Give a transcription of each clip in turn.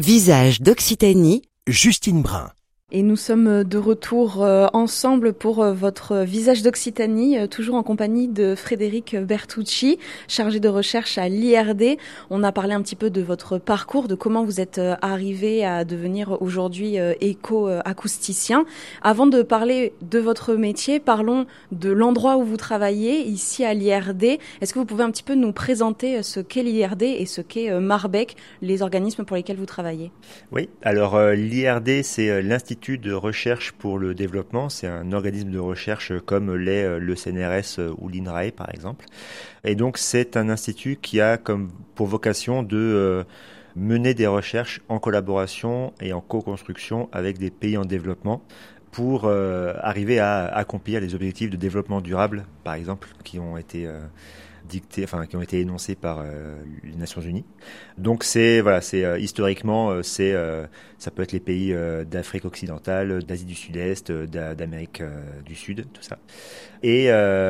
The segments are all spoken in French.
Visage d'Occitanie, Justine Brun. Et nous sommes de retour ensemble pour votre Visage d'Occitanie, toujours en compagnie de Frédéric Bertucci, chargé de recherche à l'IRD. On a parlé un petit peu de votre parcours, de comment vous êtes arrivé à devenir aujourd'hui éco-acousticien. Avant de parler de votre métier, parlons de l'endroit où vous travaillez, ici à l'IRD. Est-ce que vous pouvez un petit peu nous présenter ce qu'est l'IRD et ce qu'est Marbec, les organismes pour lesquels vous travaillez? Oui, alors l'IRD, c'est l'Institut de recherche pour le développement. C'est un organisme de recherche comme l'est le CNRS ou l'INRAE par exemple. Et donc c'est un institut qui a comme pour vocation de mener des recherches en collaboration et en co-construction avec des pays en développement pour arriver à accomplir les objectifs de développement durable, par exemple, qui ont été qui ont été énoncés par les Nations Unies. Donc historiquement, ça peut être les pays d'Afrique occidentale, d'Asie du Sud-Est, d'Amérique du Sud, tout ça. Et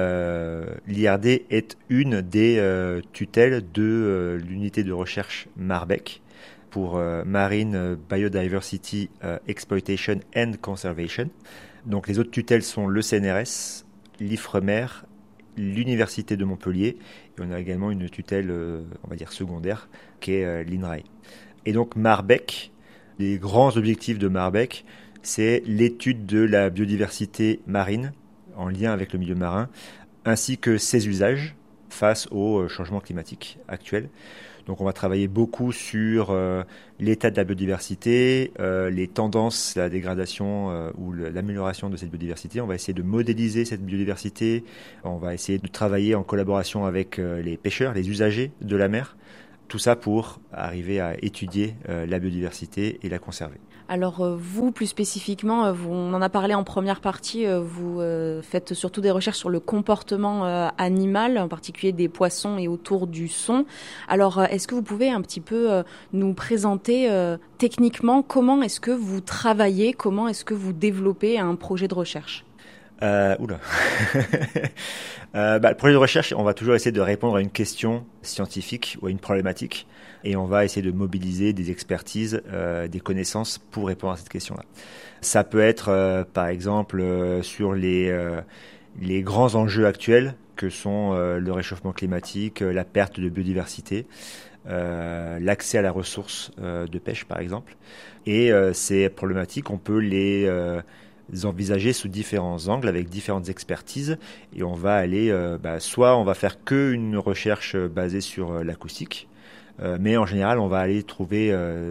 l'IRD est une des tutelles de l'unité de recherche Marbec pour Marine Biodiversity Exploitation and Conservation. Donc les autres tutelles sont le CNRS, l'IFREMER, l'Université de Montpellier, et on a également une tutelle, on va dire secondaire, qui est l'INRAE. Et donc Marbec, les grands objectifs de Marbec, c'est l'étude de la biodiversité marine, en lien avec le milieu marin, ainsi que ses usages face au changement climatique actuel. Donc on va travailler beaucoup sur l'état de la biodiversité, les tendances, la dégradation ou l'amélioration de cette biodiversité. On va essayer de modéliser cette biodiversité. On va essayer de travailler en collaboration avec les pêcheurs, les usagers de la mer. Tout ça pour arriver à étudier la biodiversité et la conserver. Alors vous, plus spécifiquement, on en a parlé en première partie, vous faites surtout des recherches sur le comportement animal, en particulier des poissons et autour du son. Alors est-ce que vous pouvez un petit peu nous présenter techniquement comment est-ce que vous travaillez, comment est-ce que vous développez un projet de recherche ? Le projet de recherche, on va toujours essayer de répondre à une question scientifique ou à une problématique, et on va essayer de mobiliser des expertises, des connaissances pour répondre à cette question-là. Ça peut être, par exemple, sur les grands enjeux actuels que sont le réchauffement climatique, la perte de biodiversité, l'accès à la ressource de pêche, par exemple. Et ces problématiques, on peut les envisager sous différents angles avec différentes expertises, et on va aller soit on va faire qu'une recherche basée sur l'acoustique, mais en général on va aller trouver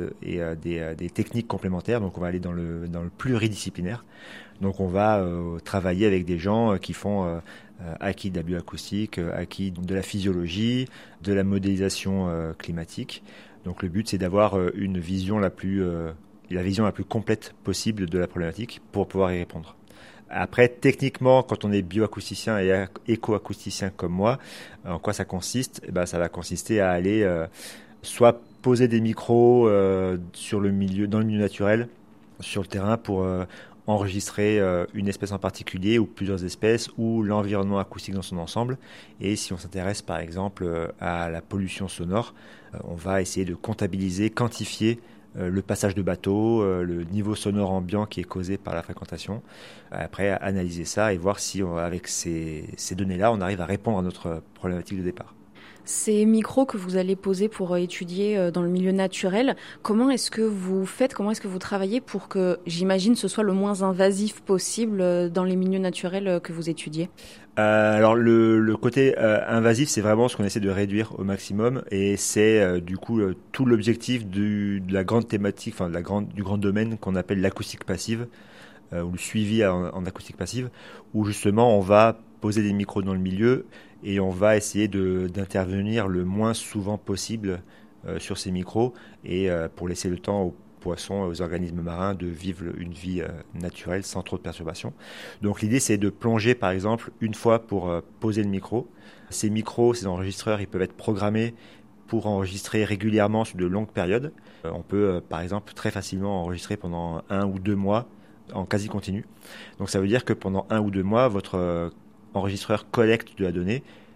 des techniques complémentaires, donc on va aller dans le pluridisciplinaire. Donc on va travailler avec des gens qui font acquis de la bioacoustique, acquis de la physiologie, de la modélisation climatique. Donc le but c'est d'avoir une vision la vision la plus complète possible de la problématique pour pouvoir y répondre. Après, techniquement, quand on est bioacousticien et écoacousticien comme moi, en quoi ça consiste ? Ça va consister à aller soit poser des micros dans le milieu naturel, sur le terrain, pour enregistrer une espèce en particulier ou plusieurs espèces ou l'environnement acoustique dans son ensemble. Et si on s'intéresse par exemple à la pollution sonore, on va essayer de comptabiliser, quantifier le passage de bateaux, le niveau sonore ambiant qui est causé par la fréquentation. Après, analyser ça et voir si, avec ces données-là, on arrive à répondre à notre problématique de départ. Ces micros que vous allez poser pour étudier dans le milieu naturel, comment est-ce que vous faites, comment est-ce que vous travaillez pour que, j'imagine, ce soit le moins invasif possible dans les milieux naturels que vous étudiez ? Alors le côté invasif, c'est vraiment ce qu'on essaie de réduire au maximum, et c'est du coup tout l'objectif de la grande thématique, du grand domaine qu'on appelle l'acoustique passive, ou le suivi en acoustique passive, où justement on va poser des micros dans le milieu et on va essayer d'intervenir le moins souvent possible sur ces micros, et pour laisser le temps aux poissons, aux organismes marins de vivre une vie naturelle sans trop de perturbations. Donc l'idée c'est de plonger par exemple une fois pour poser le micro. Ces micros, ces enregistreurs, ils peuvent être programmés pour enregistrer régulièrement sur de longues périodes. On peut par exemple très facilement enregistrer pendant 1 ou 2 mois en quasi continu. Donc ça veut dire que pendant 1 ou 2 mois, votre enregistreur collecte de la donnée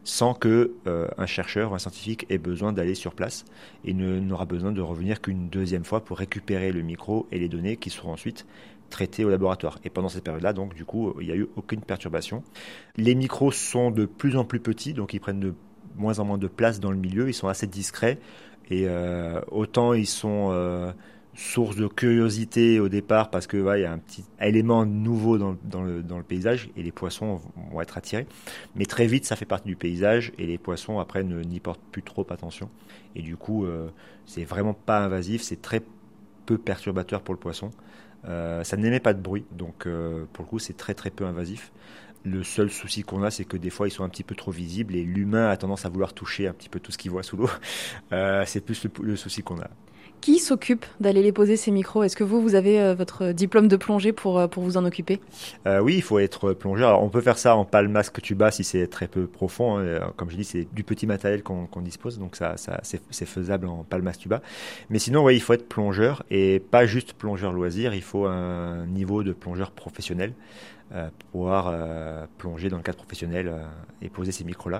sans que un chercheur ou un scientifique ait besoin d'aller sur place et n'aura besoin de revenir qu'une deuxième fois pour récupérer le micro et les données qui seront ensuite traitées au laboratoire. Et pendant cette période-là, donc du coup, il n'y a eu aucune perturbation. Les micros sont de plus en plus petits, donc ils prennent de moins en moins de place dans le milieu, ils sont assez discrets et autant ils sont source de curiosité au départ parce que y a un petit élément nouveau dans le paysage et les poissons vont être attirés. Mais très vite, ça fait partie du paysage et les poissons après n'y portent plus trop attention. Et du coup, c'est vraiment pas invasif, c'est très peu perturbateur pour le poisson. Ça n'émet pas de bruit, donc pour le coup, c'est très très peu invasif. Le seul souci qu'on a, c'est que des fois, ils sont un petit peu trop visibles et l'humain a tendance à vouloir toucher un petit peu tout ce qu'il voit sous l'eau. C'est plus le souci qu'on a. Qui s'occupe d'aller les poser, ces micros? Est-ce que vous avez votre diplôme de plongée pour vous en occuper? Oui, il faut être plongeur. Alors, on peut faire ça en palmasque tuba si c'est très peu profond. Comme je dis, c'est du petit matériel qu'on dispose, donc ça c'est faisable en palmasque tuba. Mais sinon, ouais, il faut être plongeur et pas juste plongeur loisir. Il faut un niveau de plongeur professionnel pour pouvoir plonger dans le cadre professionnel et poser ces micros-là.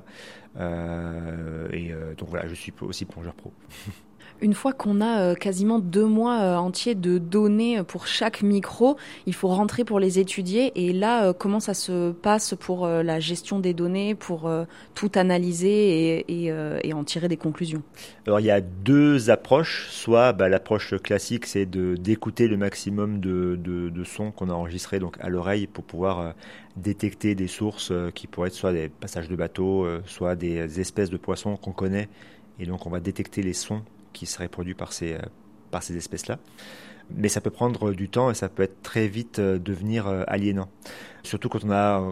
Donc voilà, je suis aussi plongeur pro. Une fois qu'on a quasiment 2 mois entiers de données pour chaque micro, il faut rentrer pour les étudier. Et là, comment ça se passe pour la gestion des données, pour tout analyser et en tirer des conclusions? Alors, il y a 2 approches. Soit l'approche classique, c'est d'écouter le maximum de sons qu'on a enregistrés donc à l'oreille pour pouvoir détecter des sources qui pourraient être soit des passages de bateaux, soit des espèces de poissons qu'on connaît. Et donc, on va détecter les sons qui seraient produits par ces espèces-là. Mais ça peut prendre du temps et ça peut être très vite devenir aliénant. Surtout quand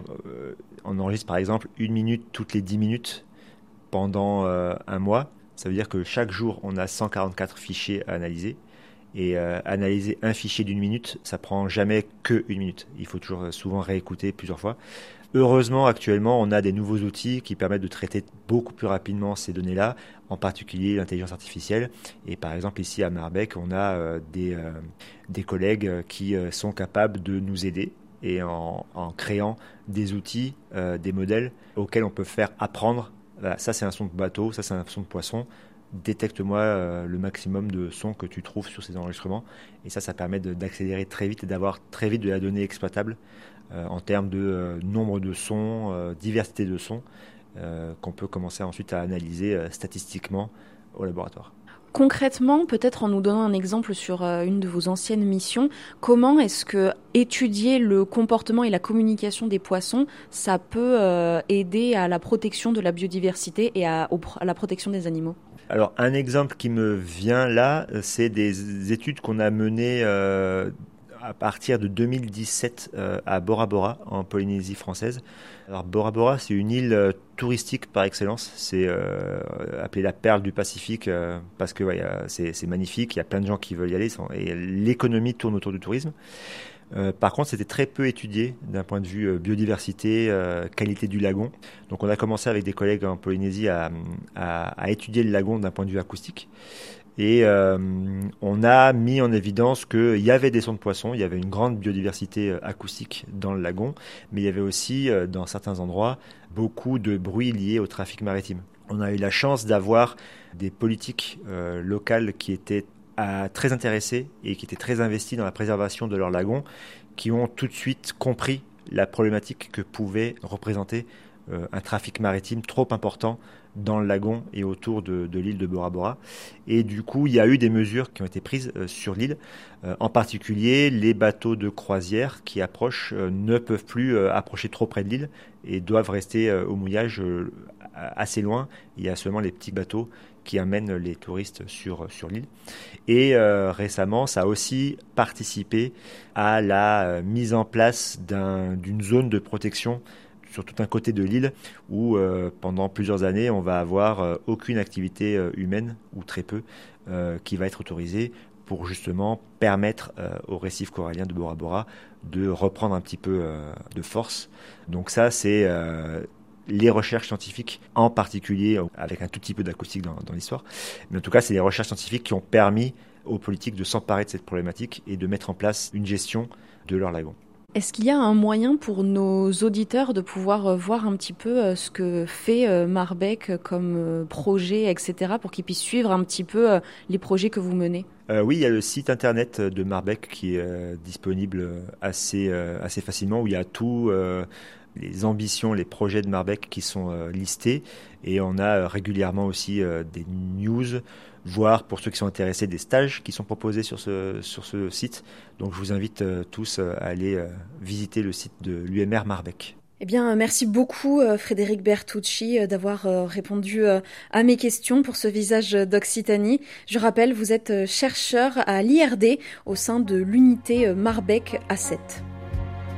on enregistre par exemple 1 minute toutes les 10 minutes pendant un mois. Ça veut dire que chaque jour, on a 144 fichiers à analyser. Et analyser un fichier d'1 minute, ça prend jamais que 1 minute. Il faut toujours souvent réécouter plusieurs fois. Heureusement, actuellement, on a des nouveaux outils qui permettent de traiter beaucoup plus rapidement ces données-là, en particulier l'intelligence artificielle. Et par exemple, ici à Marbec, on a des collègues qui sont capables de nous aider et en créant des outils, des modèles auxquels on peut faire apprendre. Voilà, ça, c'est un son de bateau, ça, c'est un son de poisson. Détecte-moi le maximum de sons que tu trouves sur ces enregistrements. Et ça permet d'accélérer très vite et d'avoir très vite de la donnée exploitable en termes de nombre de sons, diversité de sons, qu'on peut commencer ensuite à analyser statistiquement au laboratoire. Concrètement, peut-être en nous donnant un exemple sur une de vos anciennes missions, comment est-ce que étudier le comportement et la communication des poissons, ça peut aider à la protection de la biodiversité et à la protection des animaux? Alors, un exemple qui me vient là, c'est des études qu'on a menées à partir de 2017 à Bora Bora, en Polynésie française. Alors Bora Bora, c'est une île touristique par excellence. C'est appelé la perle du Pacifique parce que c'est magnifique. Il y a plein de gens qui veulent y aller et l'économie tourne autour du tourisme. Par contre, c'était très peu étudié d'un point de vue biodiversité, qualité du lagon. Donc on a commencé avec des collègues en Polynésie à étudier le lagon d'un point de vue acoustique. Et on a mis en évidence qu'il y avait des sons de poissons, il y avait une grande biodiversité acoustique dans le lagon, mais il y avait aussi, dans certains endroits, beaucoup de bruit lié au trafic maritime. On a eu la chance d'avoir des politiques locales qui étaient très intéressés et qui étaient très investis dans la préservation de leur lagon, qui ont tout de suite compris la problématique que pouvait représenter un trafic maritime trop important dans le lagon et autour de l'île de Bora Bora. Et du coup, il y a eu des mesures qui ont été prises sur l'île. En particulier, les bateaux de croisière qui approchent ne peuvent plus approcher trop près de l'île et doivent rester au mouillage assez loin. Il y a seulement les petits bateaux qui amènent les touristes sur l'île. Et récemment, ça a aussi participé à la mise en place d'une zone de protection sur tout un côté de l'île où pendant plusieurs années, on va avoir aucune activité humaine, ou très peu, qui va être autorisée pour justement permettre au récif corallien de Bora Bora de reprendre un petit peu de force. Donc ça, c'est les recherches scientifiques, en particulier avec un tout petit peu d'acoustique dans l'histoire. Mais en tout cas, c'est les recherches scientifiques qui ont permis aux politiques de s'emparer de cette problématique et de mettre en place une gestion de leur lagon. Est-ce qu'il y a un moyen pour nos auditeurs de pouvoir voir un petit peu ce que fait Marbec comme projet, etc., pour qu'ils puissent suivre un petit peu les projets que vous menez ? Oui, il y a le site internet de Marbec qui est disponible assez facilement, où il y a tout les ambitions, les projets de Marbec qui sont listés, et on a régulièrement aussi des news, voire pour ceux qui sont intéressés des stages qui sont proposés sur ce site. Donc je vous invite tous à aller visiter le site de l'UMR Marbec. Eh bien, merci beaucoup Frédéric Bertucci d'avoir répondu à mes questions pour ce visage d'Occitanie. Je rappelle, vous êtes chercheur à l'IRD au sein de l'unité Marbec A7.